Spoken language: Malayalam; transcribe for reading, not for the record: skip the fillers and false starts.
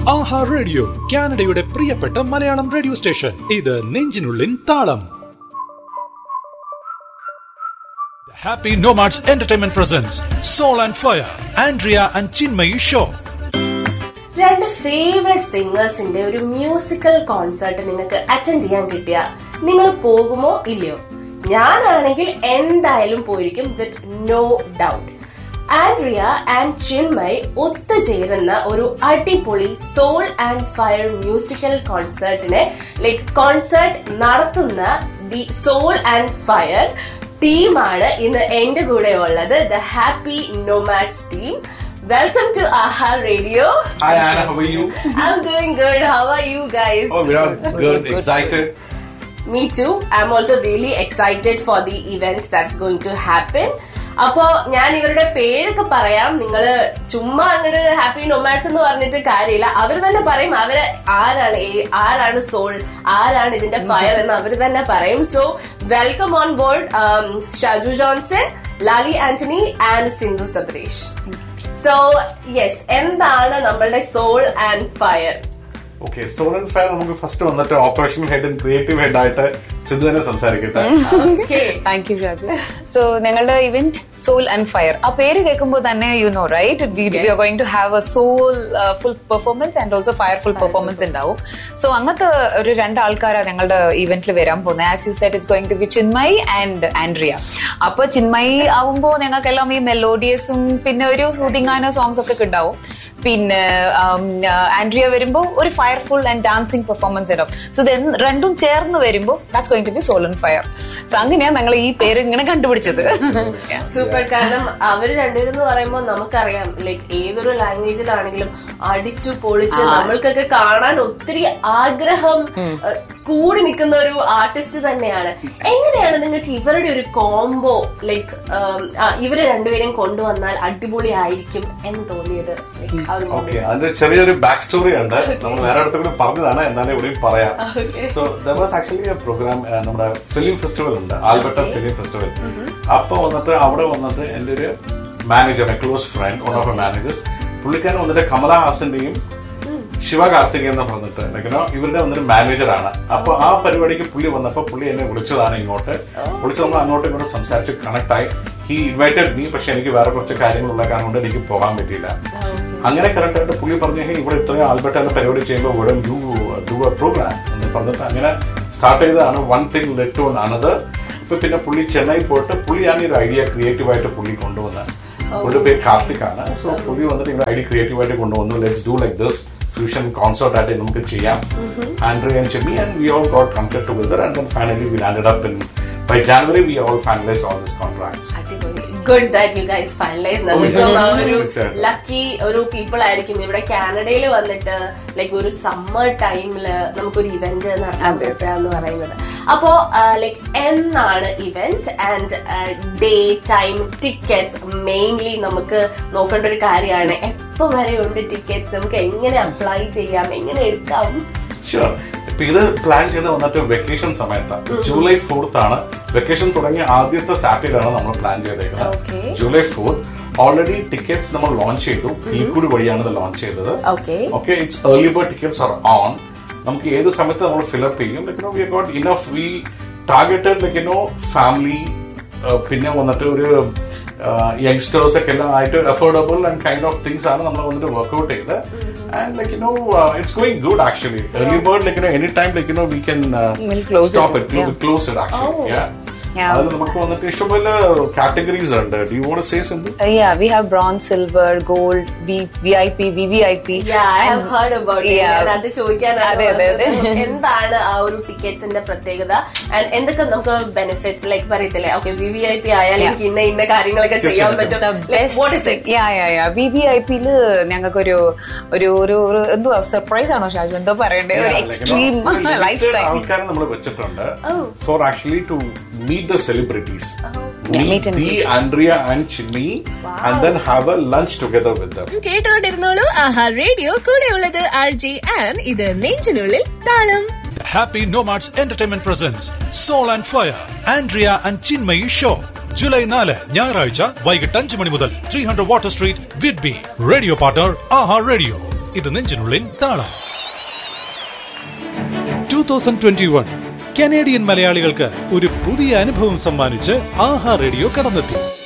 ആഹാ റേഡിയോ, കാനഡയുടെ പ്രിയപ്പെട്ട മലയാളം റേഡിയോ സ്റ്റേഷൻ. ഇത് നെഞ്ചിനുള്ളിൻ താളം. Happy Nomads Entertainment presents Soul and Fire, Andrea and Chinmayi show. രണ്ട് ഫേവറേറ്റ് സിംഗേഴ്സിന്റെ ഒരു മ്യൂസിക്കൽ കോൺസേർട്ട് നിങ്ങൾക്ക് അറ്റൻഡ് ചെയ്യാൻ കിട്ടിയ നിങ്ങൾ പോകുമോ ഇല്ലയോ? ഞാനാണെങ്കിൽ എന്തായാലും പോയിരിക്കും, with no doubt. Andrea and Chinmay ഒത്തുചേരുന്ന ഒരു അടിപൊളി soul and fire musical കോൺസേർട്ടിനെ concert നടത്തുന്ന ദി സോൾ ആൻഡ് ഫയർ ടീമാണ് ഇന്ന് എന്റെ കൂടെ ഉള്ളത്, the happy nomads team. Welcome to AHA Radio. Hi Anna, how are you? I'm doing good. How are you guys? Oh, we are good. Excited. Me too. I'm also really excited for the event that's going to happen. അപ്പോ ഞാൻ ഇവരുടെ പേരൊക്കെ പറയാം. നിങ്ങള് ചുമ്മാ അങ്ങോട്ട് ഹാപ്പി നൊമാഡ്സ് എന്ന് പറഞ്ഞിട്ട് കാര്യമില്ല. അവര് തന്നെ പറയും അവര് ആരാണ് സോൾ, ആരാണ് ഇതിന്റെ ഫയർ എന്ന് അവര് തന്നെ പറയും. So welcome on board Shaju Johnson, Lali Antony and Sindhu സബ്രീഷ്. So yes, എന്താണ് നമ്മളുടെ soul and fire? Okay, soul and fire നമുക്ക് ഫസ്റ്റ് വന്നിട്ട് operation head and creative head ആയിട്ട് സിന്ധു തന്നെ സംസാരിക്കട്ടെ. Thank you Raju. സോ ഞങ്ങളുടെ ഇവന്റ് സോൾ ആൻഡ് ഫയർ, ആ പേര് കേൾക്കുമ്പോൾ തന്നെ you know right, V are going to have A soul full performance and also fire full performance ഉണ്ടാവും. സോ അങ്ങനത്തെ ഒരു രണ്ടാൾക്കാരാണ് ഞങ്ങളുടെ ഇവന്റിൽ വരാൻ പോകുന്നത്. As you said, it's going to B Chinmay and Andrea. അപ്പൊ ചിന്മയ് ആവുമ്പോൾ ഞങ്ങൾക്കെല്ലാം ഈ മെലോഡിയസും പിന്നെ ഒരു സൂതിങ്ങാന സോങ്സ് ഒക്കെ ഉണ്ടാവും. പിന്നെ ആൻഡ്രിയ വരുമ്പോ ഒരു ഫയർഫുൾ ആൻഡ് ഡാൻസിങ് പെർഫോമൻസ് ഉണ്ടാവും. സോ ഇത് രണ്ടും ചേർന്ന് വരുമ്പോ that's going to B soul and fire. So അങ്ങനെയാണ് ഞങ്ങൾ ഈ പേര് ഇങ്ങനെ കണ്ടുപിടിച്ചത്. സൂപ്പർ. കാരണം അവര് രണ്ടുപേരും എന്ന് പറയുമ്പോൾ നമുക്കറിയാം, ഏതൊരു ലാംഗ്വേജിലാണെങ്കിലും അടിച്ചു പൊളിച്ച് നമ്മൾക്കൊക്കെ കാണാൻ ഒത്തിരി ആഗ്രഹം കൂടി നിൽക്കുന്ന ഒരു ആർട്ടിസ്റ്റ് തന്നെയാണ്. എങ്ങനെയാണ് നിങ്ങൾക്ക് ഇവരുടെ ഒരു കോംബോ ഇവരെ രണ്ടുപേരെയും കൊണ്ടുവന്നാൽ അടിപൊളി ആയിരിക്കും എന്ന് തോന്നിയത്? ഓക്കെ, അതിന്റെ ചെറിയൊരു ബാക്ക് സ്റ്റോറി ഉണ്ട്. നമ്മൾ വേറെ അടുത്ത് പറഞ്ഞതാണ്, എന്നാലും ഇവിടെയും പറയാം. So there was actually A programme, നമ്മുടെ ഫിലിം ഫെസ്റ്റിവൽ ഉണ്ട്, ആൽബർട്ട ഫിലിം ഫെസ്റ്റിവൽ. അപ്പൊ വന്നിട്ട് അവിടെ വന്നിട്ട് എന്റെ ഒരു manager, my close friend, one of A managers, പുള്ളിക്കാരൻ വന്നിട്ട് കമലഹാസന്റെയും ശിവ കാർത്തിക് എന്ന് പറഞ്ഞിട്ട് ഇവരുടെ വന്നൊരു മാനേജറാണ്. അപ്പൊ ആ പരിപാടിക്ക് പുള്ളി വന്നപ്പോ പുള്ളി എന്നെ വിളിച്ചതാണ് ഇങ്ങോട്ട്. വിളിച്ച് നമ്മൾ അങ്ങോട്ടും ഇങ്ങോട്ട് സംസാരിച്ച് കണക്ട് ആയി. ഹി ഇൻവൈറ്റഡ് മീ, പക്ഷെ എനിക്ക് വേറെ കുറച്ച് കാര്യങ്ങളുള്ള കാരണം കൊണ്ട് എനിക്ക് പോകാൻ പറ്റിയില്ല. അങ്ങനെ കറക്റ്റ് ആയിട്ട് പുള്ളി പറഞ്ഞു, ഇവിടെ ഇത്രയും ആൽബർട്ട പരിപാടി ചെയ്യുമ്പോൾ യു ഡു എ പ്രോഗ്രാം എന്ന് പറഞ്ഞിട്ട് അങ്ങനെ സ്റ്റാർട്ട് ചെയ്തതാണ്. One thing led to another. ഇപ്പൊ പിന്നെ പുള്ളി ചെന്നൈ പോയിട്ട് പുള്ളിയാണ് ഈ ഒരു ഐഡിയ ക്രിയേറ്റീവായിട്ട് പുള്ളി കൊണ്ടുവന്നത്. പുള്ളിയുടെ പേര് കാർത്തിക് ആണ്. സോ പുള്ളി വന്നിട്ട് ഇങ്ങനെ ഐഡിയ ക്രിയേറ്റീവായിട്ട് കൊണ്ടുവന്നു. Let's do like this fusion concert ആയിട്ട് നമുക്ക് ചെയ്യാം. Andrea and Chinmay and we all got comfortable together, and then finally we landed up in, by January we all finalized all these contracts. Good that you guys finalized. നമുക്കും ഒരു ലക്കി ഒരു പീപ്പിൾ ആയിരിക്കും ഇവിടെ കാനഡയിൽ വന്നിട്ട് ഒരു സമ്മർ ടൈമില് നമുക്കൊരു ഇവന്റ് നടത്താൻ പറ്റുക എന്ന് പറയുന്നത്. അപ്പോ എന്നാണ് event and day time, tickets mainly നമുക്ക് നോക്കേണ്ട ഒരു കാര്യമാണ്. എപ്പോ വരെ ഉണ്ട് ടിക്കറ്റ്സ്, നമുക്ക് എങ്ങനെ അപ്ലൈ ചെയ്യാം, എങ്ങനെ എടുക്കാം? ഷുവർ. ഇപ്പൊ ഇത് പ്ലാൻ ചെയ്ത് വന്നിട്ട് വെക്കേഷൻ സമയത്താണ്. ജൂലൈ 4th ആണ് വെക്കേഷൻ തുടങ്ങിയ ആദ്യത്തെ സാറ്റർഡേ ആണ് നമ്മൾ പ്ലാൻ ചെയ്തേക്കുന്നത്. ജൂലൈ 4th ഓൾറെഡി ടിക്കറ്റ്സ് നമ്മൾ ലോഞ്ച് ചെയ്തു. ഈക്കൂടി വഴിയാണ് ഇത് ലോഞ്ച് ചെയ്തത്. Okay, it's early bird tickets R on. നമുക്ക് ഏത് സമയത്ത് നമ്മൾ ഫിലപ്പ് ചെയ്യും. We got enough, V targeted family, പിന്നെ വന്നിട്ട് ഒരു യങ്സ്റ്റേഴ്സ് ഒക്കെ എല്ലാം ആയിട്ട് affordable and kind of things ആണ് നമ്മൾ വന്നിട്ട് വർക്ക്ഔട്ട് ചെയ്ത്. And it's going good actually. Early bird, anytime we can stop it. We'll close it actually. Yeah. അതിൽ നമുക്ക് വന്നിട്ട് ഇഷ്ടംപോലെ കാറ്റഗറീസ് ഉണ്ട്. Do you want to say something? Yeah, we have bronze, silver, gold, VIP, VVIP. Yeah, I have heard about it. അത് ചോദിക്കാനാണ്. എന്താണ് ആ ഒരു ടിക്കറ്റ്സിന്റെ പ്രത്യേകത ആൻഡ് എന്തൊക്കെ നമുക്ക് ബെനിഫിറ്റ്സ് പറയത്തില്ലേ? ഓക്കെ, VVIP ആയാൽ എനിക്ക് ഇന്ന കാര്യങ്ങളൊക്കെ ചെയ്യാൻ പറ്റും. What is it? VVIPയില് ഞങ്ങൾക്ക് ഒരു എന്തുവാ സർപ്രൈസ് ആണോ ഷാജു, എന്തോ പറയണ്ടേ, ഒരു എക്സ്ട്രീം ലൈഫ് ടൈം ആൾക്കാരെ നമ്മൾ വെച്ചിട്ടുണ്ട് four actually to meet the celebrities. Meet the Andrea and Chinmayi and then have a lunch together with them. കേട്ടോണ്ടിരുന്നോളൂ Aaha radio. കൂടെയുള്ളത് RJ and ഇത് നെഞ്ചിനുള്ളിൽ താളം. Happy Nomads Entertainment presents Soul and Fire, Andrea and Chinmayi show. July 4 ഞായറാഴ്ച വൈകിട്ട് 5 മണി മുതൽ 300 water street, Whidbey. Radio partner ആഹാ റേഡിയോ. ഇത് നെഞ്ചിനുള്ളിൽ താളം. 2021 കനേഡിയൻ മലയാളികൾക്ക് ഒരു പുതിയ അനുഭവം സമ്മാനിച്ച് ആഹാ റേഡിയോ കടന്നെത്തി.